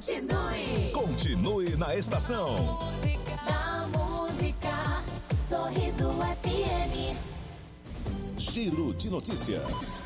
Continue na estação. Da música, Sorriso FM. Giro de notícias.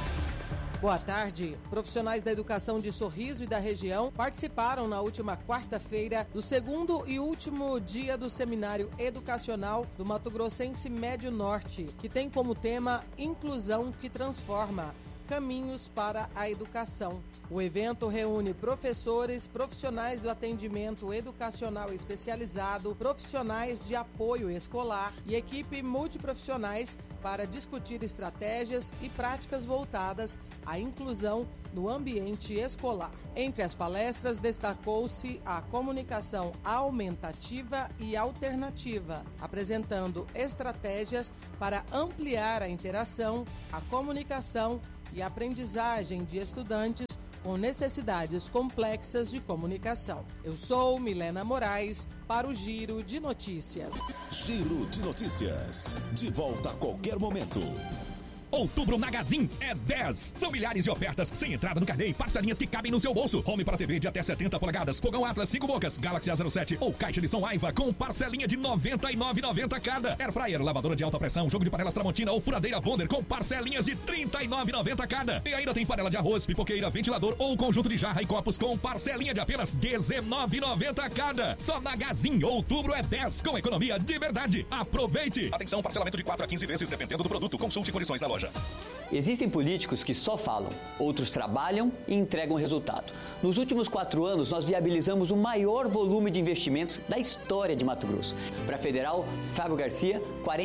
Boa tarde. Profissionais da educação de Sorriso e da região participaram na última quarta-feira do segundo e último dia do Seminário Educacional do Mato Grossense Médio Norte, que tem como tema Inclusão que Transforma. Caminhos para a Educação. O evento reúne professores, profissionais do atendimento educacional especializado, profissionais de apoio escolar e equipe multiprofissionais para discutir estratégias e práticas voltadas à inclusão no ambiente escolar. Entre as palestras, destacou-se a comunicação aumentativa e alternativa, apresentando estratégias para ampliar a interação, a comunicação e a aprendizagem de estudantes com necessidades complexas de comunicação. Eu sou Milena Moraes para o Giro de Notícias. Giro de Notícias. De volta a qualquer momento. Outubro Magazine é 10. São milhares de ofertas sem entrada no carnê, parcelinhas que cabem no seu bolso. Home para TV de até 70 polegadas, fogão Atlas 5 bocas, Galaxy A07 ou caixa de som Aiva com parcelinha de R$ 99,90 cada. Air fryer, lavadora de alta pressão, jogo de panelas Tramontina ou furadeira Wonder com parcelinhas de R$ 39,90 cada. E ainda tem panela de arroz, pipoqueira, ventilador ou conjunto de jarra e copos com parcelinha de apenas R$ 19,90 cada. Só Magazine, outubro é 10 com economia de verdade. Aproveite! Atenção, parcelamento de 4 a 15 vezes dependendo do produto. Consulte condições na loja. Existem políticos que só falam, outros trabalham e entregam resultado. Nos últimos 4 anos, nós viabilizamos o maior volume de investimentos da história de Mato Grosso. Para a Federal, Fábio Garcia,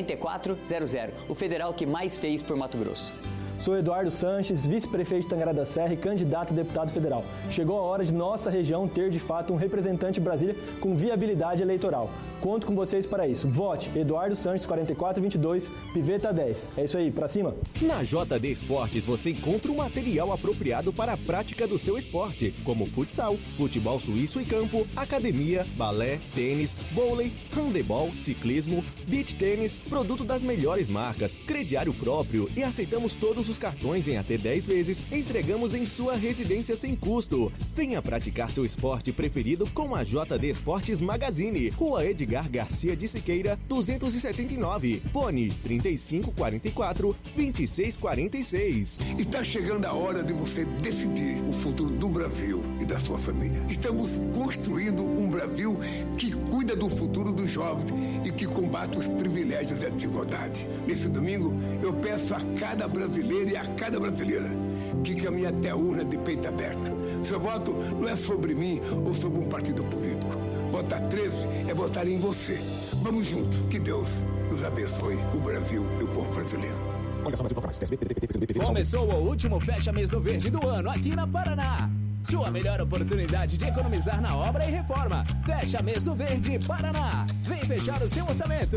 4400, o federal que mais fez por Mato Grosso. Sou Eduardo Sanches, vice-prefeito de Tangará da Serra e candidato a deputado federal. Chegou a hora de nossa região ter, de fato, um representante de Brasília com viabilidade eleitoral. Conto com vocês para isso. Vote Eduardo Sanches, 4422, Piveta 10. É isso aí, pra cima. Na JD Esportes você encontra o material apropriado para a prática do seu esporte, como futsal, futebol suíço e campo, academia, balé, tênis, vôlei, handebol, ciclismo, beach tênis, produto das melhores marcas, crediário próprio e aceitamos todos os cartões em até 10 vezes, entregamos em sua residência sem custo. Venha praticar seu esporte preferido com a JD Esportes Magazine, Rua Edgar Garcia de Siqueira, 279, fone 3544-2646. Está chegando a hora de você decidir o futuro do Brasil e da sua família. Estamos construindo um Brasil que cuida do futuro dos jovens e que combate os privilégios e a desigualdade. Nesse domingo, eu peço a cada brasileiro e a cada brasileira que caminhe até a urna de peito aberto. Seu voto não é sobre mim ou sobre um partido político. Votar 13 é votar em você. Vamos juntos. Que Deus nos abençoe, o Brasil e o povo brasileiro. Começou o último fecha-mês do Verde do ano aqui na Paraná. Sua melhor oportunidade de economizar na obra e reforma. Fecha mês do Verde Paraná. Vem fechar o seu orçamento.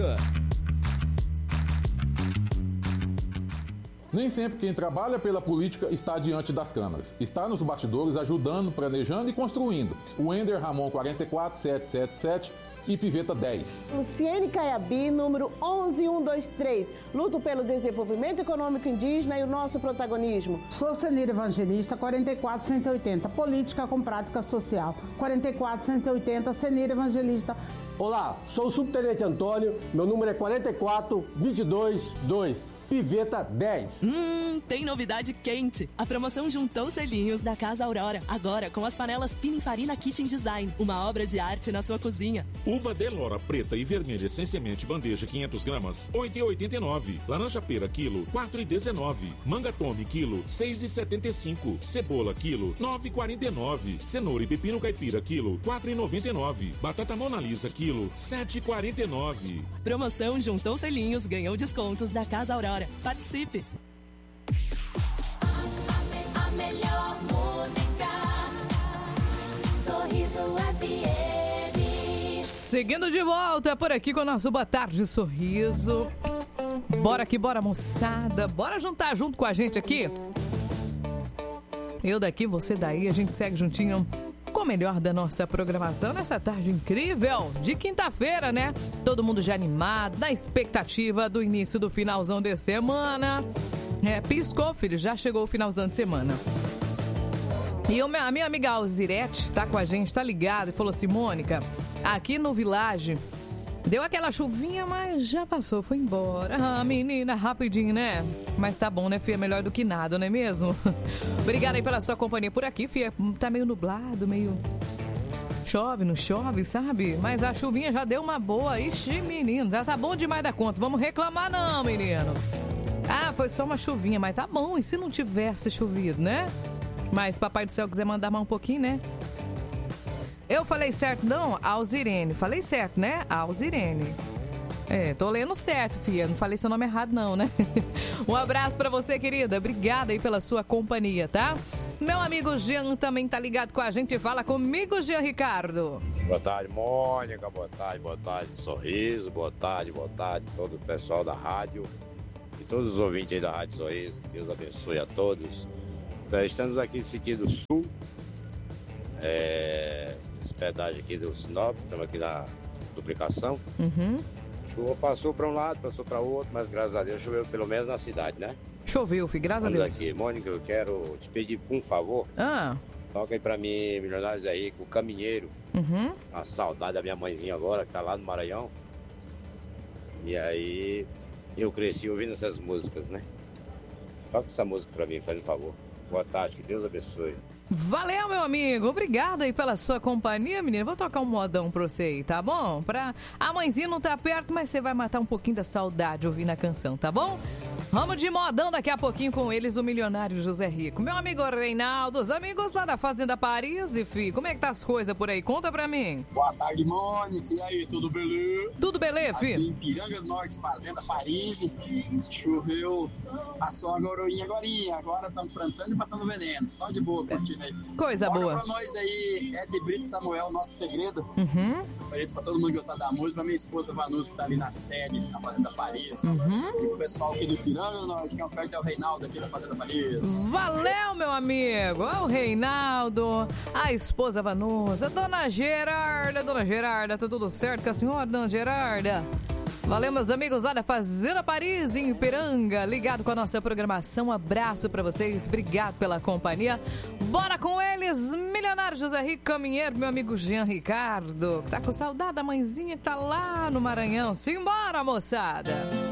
Nem sempre quem trabalha pela política está diante das câmeras. Está nos bastidores ajudando, planejando e construindo. O Ender Ramon 44777 e Piveta 10. Luciene Caiabi, número 11123. Luto pelo desenvolvimento econômico indígena e o nosso protagonismo. Sou Senira Evangelista 44180. Política com prática social. 44180, Senira Evangelista. Olá, sou o subtenente Antônio. Meu número é 44222. Piveta 10. Tem novidade quente. A promoção juntou selinhos da Casa Aurora. Agora com as panelas Pininfarina Kitchen Design. Uma obra de arte na sua cozinha. Uva Delora preta e vermelha sem semente bandeja 500 gramas, R$ 8,89. Laranja pera quilo, R$ 4,19. Manga tome quilo, R$ 6,75. Cebola quilo, R$ 9,49. Cenoura e pepino caipira quilo, R$ 4,99. Batata Mona Lisa quilo, R$ 7,49. Promoção juntou selinhos, ganhou descontos da Casa Aurora. Participe! A melhor música, Sorriso FM. Seguindo de volta por aqui com o nosso Boa Tarde Sorriso. Bora que bora, moçada. Bora juntar junto com a gente aqui. Eu daqui, você daí. A gente segue juntinho com o melhor da nossa programação nessa tarde incrível de quinta-feira, né? Todo mundo já animado, na expectativa do início do finalzão de semana. Piscou, filho, já chegou o finalzão de semana. E a minha amiga Alzirete tá com a gente, tá ligada, e falou assim, Mônica, aqui no Village deu aquela chuvinha, mas já passou, foi embora. Ah, menina, rapidinho, né? Mas tá bom, né, Fia? Melhor do que nada, não é mesmo? Obrigada aí pela sua companhia por aqui, Fia. Tá meio nublado, meio... Chove, não chove, sabe? Mas a chuvinha já deu uma boa. Ixi, menino, já tá bom demais da conta. Vamos reclamar não, menino. Ah, foi só uma chuvinha, mas tá bom. E se não tivesse chovido, né? Mas Papai do Céu quiser mandar mais um pouquinho, né? Eu falei certo, não? Alzirene. Falei certo, né? Alzirene. Tô lendo certo, filha. Não falei seu nome errado, não, né? Um abraço pra você, querida. Obrigada aí pela sua companhia, tá? Meu amigo Jean também tá ligado com a gente. Fala comigo, Jean Ricardo. Boa tarde, Mônica. Boa tarde, Sorriso. Boa tarde, todo o pessoal da rádio e todos os ouvintes aí da Rádio Sorriso. Que Deus abençoe a todos. Estamos aqui no sentido sul, hospedagem aqui do Sinop, estamos aqui na duplicação. Chuva passou para um lado, passou para o outro, mas graças a Deus choveu pelo menos na cidade, né? Choveu, filho, graças a Deus. Aqui, Mônica, eu quero te pedir um favor. Toca aí para mim, Milionários aí, com o Caminheiro. A saudade da minha mãezinha agora, que tá lá no Maranhão. E aí, eu cresci ouvindo essas músicas, né? Toca essa música para mim, faz um favor. Boa tarde, que Deus abençoe. Valeu, meu amigo. Obrigada aí pela sua companhia, menina. Vou tocar um modão pra você aí, tá bom? A mãezinha não tá perto, mas você vai matar um pouquinho da saudade ouvindo a canção, tá bom? Vamos de modão daqui a pouquinho com eles, o milionário José Rico. Meu amigo Reinaldo, os amigos lá da Fazenda Paris, e filho, como é que tá as coisas por aí? Conta pra mim. Boa tarde, Mônica. E aí, tudo beleza? Tudo beleza, filho? Aqui em Piranga do Norte, Fazenda Paris, choveu, passou a garoinha agora estamos plantando e passando veneno. Só de boa, curtindo aí. Coisa boa. Pra nós aí, Ed Brito Samuel, Nosso Segredo. Parece pra todo mundo gostar da música, pra minha esposa Vanusa, que tá ali na sede, na Fazenda Paris. E o pessoal aqui do Piranga do Norte, que é um festa, é o Reinaldo aqui da Fazenda Paris. Valeu, meu amigo. É o Reinaldo, a esposa Vanusa, Dona Gerarda, tá tudo certo com a senhora, Dona Gerarda? Valeu, meus amigos lá da Fazenda Paris, em Ipiranga, ligado com a nossa programação. Um abraço pra vocês, obrigado pela companhia. Bora com eles, milionário José Rico, Caminheiro, meu amigo Jean Ricardo, que tá com saudade da mãezinha que tá lá no Maranhão. Simbora, moçada!